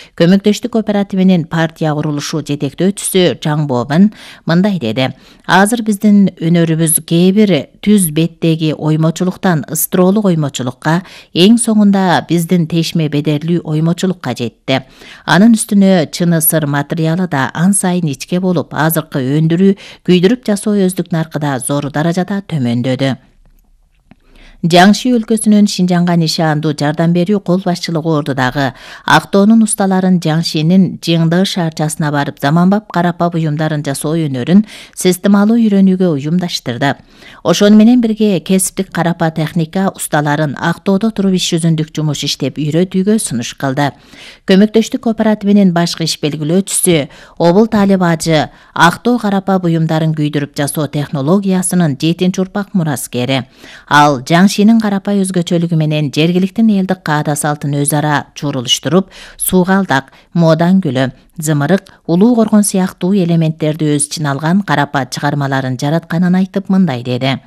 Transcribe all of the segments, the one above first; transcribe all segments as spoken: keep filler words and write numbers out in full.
Көмөктөштүк кооперативинин партия курулушу жетектөөчүсү Жаңбобун мындай деди. Азыр биздин өнөрүбүз кээ бир түз беттеги оймочулуктан ыстыроолук оймочулукка, эң соңунда биздин тешме бедерлүү оймочулукка жетти. Анын үстүнө чыны сыр материалы да ан сайын ичке болуп, азыркы өндүрүү, күйдүрүп жасоо өздүк наркыда зор даражада төмөндөдү. Жаңши өлкөсүнүн Шинжаңга нишандуу жардам берүү кол башчылыгы ордудагы Актоонун усталарын Жаңшинин Жеңды шаарчасына барып, заманбап карапа буюмдарын жасоо өнөрүн системалуу үйрөнүүгө уюмдаштырды. Ошону менен бирге кесиптик карапа техника усталарын Актоодо туруп иш жүзүндүк жумуш иштеп үйрөтүүгө сунуш кылды. Көмөктөштүк кооперативинин башкы иш белгилөөчүсү Обул Талип ажы Актоо карапа буюмдарын күйдүрүп жасоо технологиясынын жетинчи урпак мураскери. Ал Жаңшинин карапай өзгөчөлүгү менен жергиликтин элдик каада салтын өз ара чурулуштуруп, суугалдак, модан гүлү, зымырык, улуу коргон сыяктуу элементтерди өз ичине алган карапа чыгармаларын жаратканын айтып мындай деди.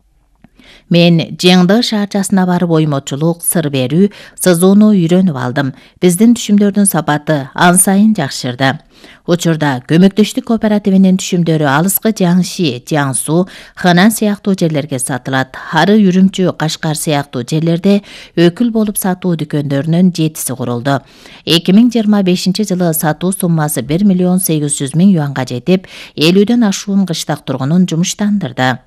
Мен Жеңды шаарчасына барып оймочулук, сыр берүү, сызууну үйрөнүп алдым. Биздин түшүмдөрдүн сапаты ан сайын жакшырды. Учурда көмөктөштүк кооперативинин түшүмдөрү алыскы Жаңши, Жаңсу, Ханан сыяктуу жерлерге сатылат. Ары Үрүмчү, Кашкар сыяктуу жерлерде өкүл болуп сатуу дүкөндөрүнүн жетиси курулду. эки миң жыйырма бешинчи жылы сатуу суммасы бир миллион сегиз жүз миң юанга жетип, элүүдөн ашуун кыштак тургунун жумуштандырды.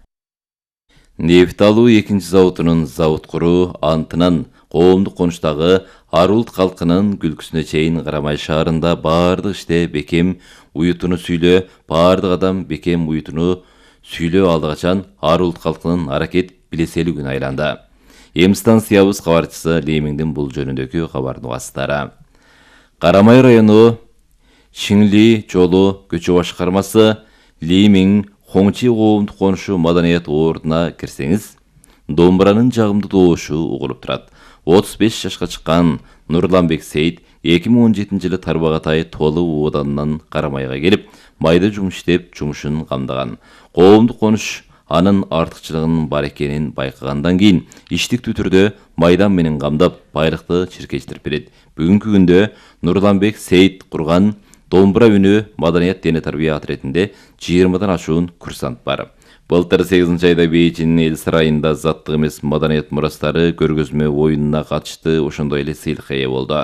Нефт алуу экинчи заводунун завод куруу антынан коомдук конуштагы Арулт калкынын күлкүсүнө чейин Карамай шаарында баардык иште бекем уютуну сүйлөө, баардык адам бекем уютуну сүйлөө алды качан Арулт калкынын аракет билеселигүн айланды. Эм станциябыз кабарчысы Леймиңдин бул жөнүндөгү кабардын угасыздары. Карамай району Шиңли жолу көчө башкармасы Леймиң Хоңчи коомдук конушу маданият ордуна кирсеңиз, домбуранын жагымдуу добушу угулуп турат. отуз беш жашка чыккан Нурланбек Сейит эки миң он жетинчи жылы Тарбагатай Толу оданынан Карамайга келип, майда жумуш иштеп, жумушун камдаган. Коомдук конуш анын артыкчылыгынын бар экенин байкагандан кийин иштиктүү түрдө майдан менен камдап, байлыкты чиркештирип берет. Бүгүнкү күндө Нурланбек Сейит курган домбура үнү маданият дене тарбия отрядинде жыйырмадан ашуун курсант бар. Былтыр сегизинчи айда Бейжиңдин эл сарайында заттык эмес маданият мурастары көргөзмө оюнуна катышты, ошондой эле сыйлыкка ээ болду.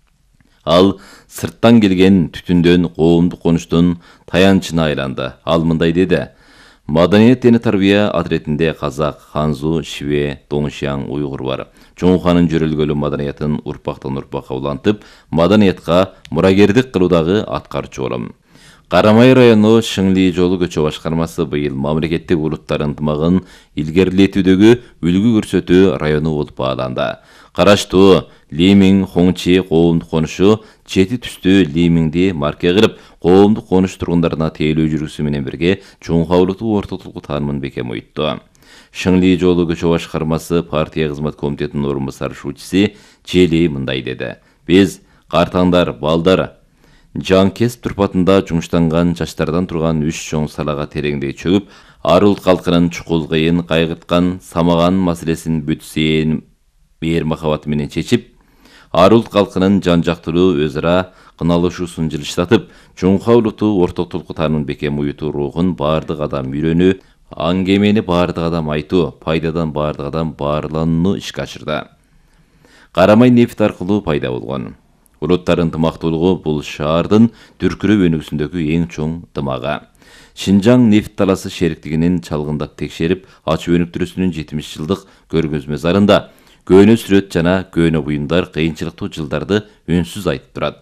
Ал сырттан келген түтүндөн коомдук конуштун таянчына айланды. Ал мындай деди: Маданият дене тарбия отрядинде казак, ханзу, шиве, доңшияң, уйгур бар. Чоңуханын жөрөлгөлү маданиятын урпактан урпакка улантып, маданиятка мурагердик кылуудагы аткарчу болом. Карамай району Шиңли жолу көчө башкармасы быйыл мамлекеттик улуттар ынтымагын илгерилетүүдөгү үлгү көрсөтүү району болуп бааланды. Караштуу Леймиң Хоңчи коомдук конушу чети түстүү Леймиңди марке кылып, коомдук конуш тургундарына тейлөө жүргүсү менен бирге чоңкаулуктуу ортотулку таанымын бекем оютту. Шиңли жолу көчө башкармасы партия кызмат комитетинин орун басар шуучуси Жели мындай деди: Биз картаңдар, балдар, жаңкес турпатында жумуштанган жаштардан турган үч чоң салага тереңдей чөгүп, Арулт калкынын чукул кыйын кайгырткан самаган маселесин бүтсейин мээр махабаты менен чечип, Арулт калкынын жан жактылуу өз ара кыналышуусун жылыштатып, чоңкаулуктуу ортотулку таанымын бекем уютуу рухун баардык адам үйрөнүү, аңгемени баардык адам айтуу, пайдадан баардык адам баарланууну ишке ашырды. Карамай нефт аркылуу пайда болгон. Улуттар ынтымактуулугу бул шаардын дүркүрөп өнүгүүсүндөгү эң чоң дымагы. Шинжаң нефт таласы шериктигинин чалгындап текшерип, ачып өнүктүрүүсүнүн жетимиш жылдык көргөзмө зарында көөнө сүрөт жана көөнө буюмдар кыйынчылыктуу жылдарды үнсүз айтып турат.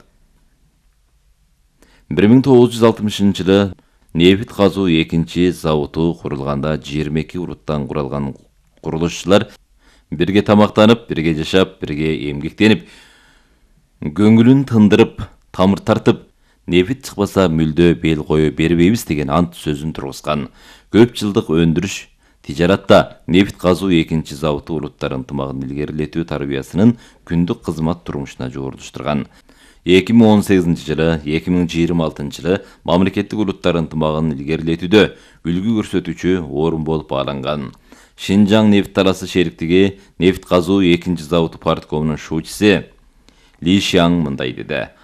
бир миң тогуз жүз алтымышынчы жылы нефт казуу экинчи заводу курулганда жыйырма эки уруттан куралган курулушчулар бирге тамактанып, бирге жашап, бирге эмгектенип, көңүлүн тындырып, тамыр тартып, нефт чыкпаса мүлдө бел кое бербейбиз деген ант сөзүн тургузган. Көп жылдык өндүрүш тижаратта нефт казуу экинчи заводу улуттар ынтымагын илгерилетүү тарбиясынын күндүк кызмат турмушуна жогорулуштурган. эки миң он сегизинчи жылы, эки миң жыйырма алтынчы жылы мамлекеттик улуттар ынтымагын илгерилетүүдө үлгү көрсөтүүчү орун болуп бааланган. Шинжаң нефт таласы шериктиги нефт казуу экинчи заводу парткомунун шуучуси Ли Шиаң мындай деди: